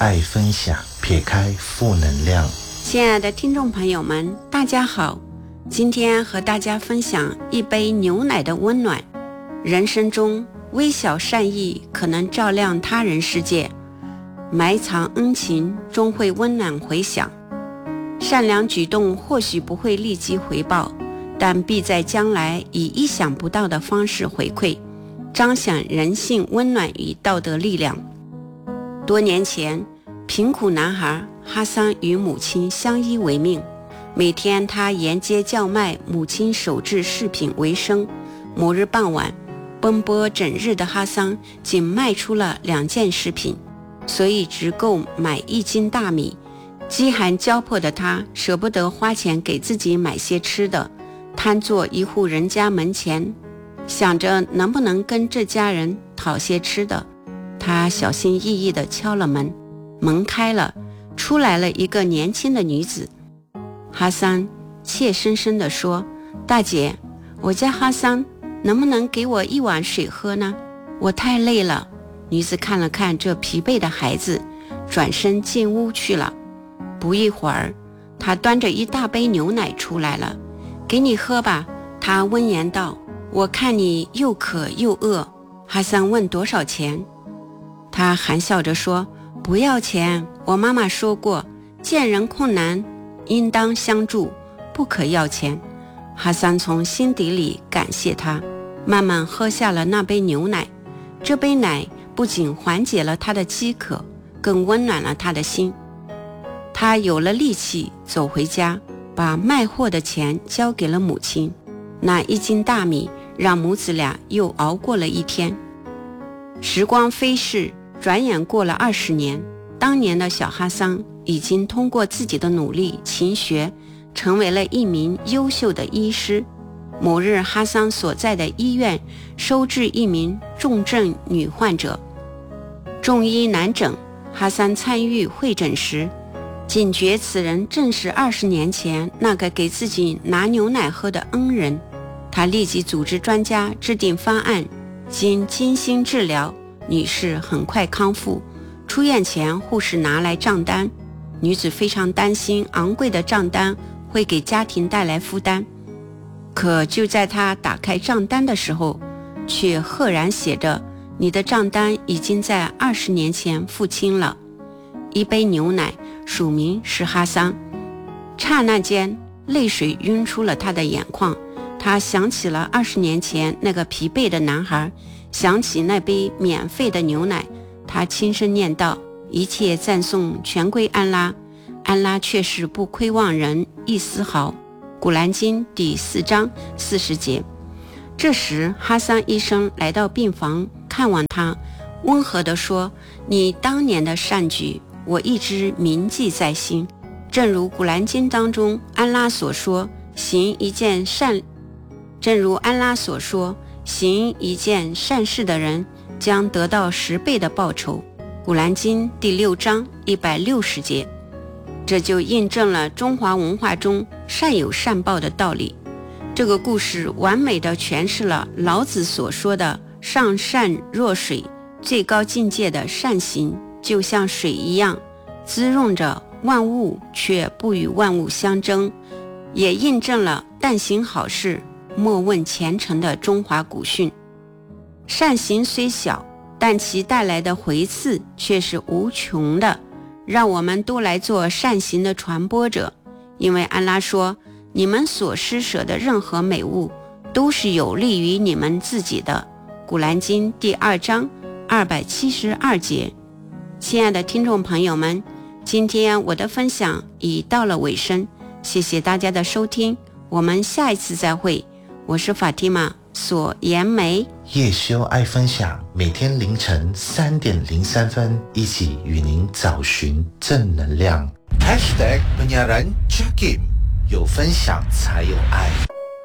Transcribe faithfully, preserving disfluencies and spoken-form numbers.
爱分享，撇开负能量。 亲爱的听众朋友们，大家好，今天和大家分享一杯牛奶的温暖。人生中微小善意可能照亮他人世界，埋藏恩情终会温暖回响。善良举动或许不会立即回报，但必在将来以意想不到的方式回馈，彰显人性温暖与道德力量。多年前，贫苦男孩哈桑与母亲相依为命，每天他沿街叫卖母亲手制饰品为生。某日傍晚，奔波整日的哈桑仅卖出了两件饰品，所以只够买一斤大米。饥寒交迫的他舍不得花钱给自己买些吃的，瘫坐一户人家门前，想着能不能跟这家人讨些吃的。他小心翼翼地敲了门，门开了，出来了一个年轻的女子。哈桑怯生生地说：大姐，我叫哈桑，能不能给我一碗水喝呢？我太累了。女子看了看这疲惫的孩子，转身进屋去了。不一会儿，她端着一大杯牛奶出来了。给你喝吧，她温言道。我看你又渴又饿。哈桑问多少钱？他含笑着说：不要钱，我妈妈说过，见人困难应当相助，不可要钱。哈桑从心底里感谢他，慢慢喝下了那杯牛奶。这杯奶不仅缓解了他的饥渴，更温暖了他的心。他有了力气走回家，把卖货的钱交给了母亲。那一斤大米让母子俩又熬过了一天。时光飞逝，转眼过了二十年，当年的小哈桑已经通过自己的努力勤学，成为了一名优秀的医师。某日，哈桑所在的医院收治一名重症女患者，众医难诊。哈桑参与会诊时，警觉此人正是二十年前那个给自己拿牛奶喝的恩人。他立即组织专家制定方案，经精心治疗，女士很快康复。出院前，护士拿来账单，女子非常担心昂贵的账单会给家庭带来负担。可就在她打开账单的时候，却赫然写着：你的账单已经在二十年前付清了。一杯牛奶，署名是哈桑。刹那间，泪水晕出了他的眼眶。他想起了二十年前那个疲惫的男孩，想起那杯免费的牛奶，他轻声念道：一切赞颂全归安拉，安拉却是不亏望人一丝毫。古兰经第四章四十节。这时哈桑医生来到病房看望他，温和地说：你当年的善举我一直铭记在心，正如古兰经当中安拉所说，行一件善正如安拉所说，行一件善事的人将得到十倍的报酬。古兰经第六章一百六十节。这就印证了中华文化中善有善报的道理。这个故事完美地诠释了老子所说的上善若水，最高境界的善行就像水一样，滋润着万物，却不与万物相争，也印证了但行好事，莫问前程的中华古训。善行虽小，但其带来的回赐却是无穷的。让我们都来做善行的传播者，因为安拉说，你们所施舍的任何美物都是有利于你们自己的。古兰经第二章二百七十二节。亲爱的听众朋友们，今天我的分享已到了尾声，谢谢大家的收听，我们下一次再会。我是法蒂玛索颜梅， 叶修爱分享，每天凌晨三点零三分，一起与您找寻正能量。Hashtag penyiaran Jakim，有分享才有爱。